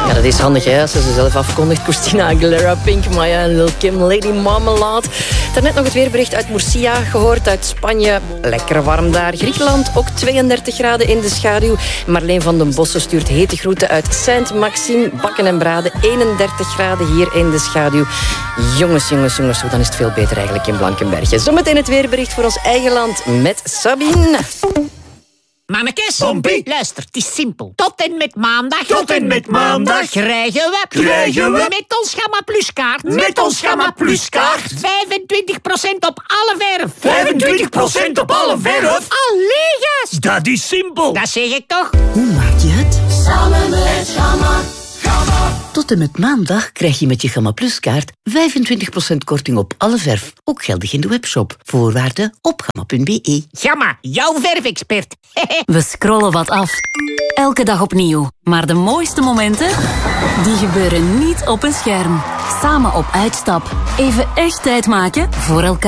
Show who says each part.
Speaker 1: Ja, dat is handig, hè, als ze zelf afkondigt. Christina Aguilera, Pink, Maya en Lil Kim, Lady Marmalade. Daarnet nog het weerbericht uit Murcia gehoord, uit Spanje. Lekker warm daar. Griekenland, ook 32 graden in de schaduw. Marleen van den Bossen stuurt hete groeten uit Saint-Maxime. Bakken en braden, 31 graden hier in de schaduw. Jongens, dan is het veel beter eigenlijk in Blankenberge. Zometeen het weerbericht voor ons eigen land met Sabine.
Speaker 2: Mannekes,
Speaker 3: Pompie.
Speaker 2: luister, het is simpel. Tot en met maandag krijgen we met ons Gamma Plus kaart 25% op alle verf.
Speaker 3: 25% op alle verf?
Speaker 2: Allee, gast.
Speaker 3: Dat is simpel.
Speaker 2: Dat zeg ik toch?
Speaker 4: Hoe maak je het?
Speaker 5: Samen met Gamma.
Speaker 4: Tot en met maandag krijg je met je Gamma Plus kaart 25% korting op alle verf. Ook geldig in de webshop. Voorwaarden op gamma.be.
Speaker 2: Gamma, jouw verfexpert.
Speaker 6: We scrollen wat af. Elke dag opnieuw. Maar de mooiste momenten, die gebeuren niet op een scherm. Samen op uitstap. Even echt tijd maken voor elkaar.